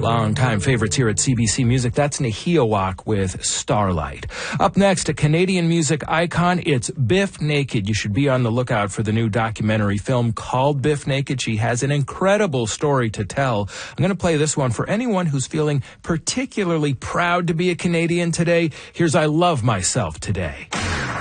Long-time favorites here at CBC Music. That's Nahiawak with Starlight. Up next, a Canadian music icon. It's Biff Naked. You should be on the lookout for the new documentary film called Biff Naked. She has an incredible story to tell. I'm going to play this one for anyone who's feeling particularly proud to be a Canadian today. Here's I Love Myself Today.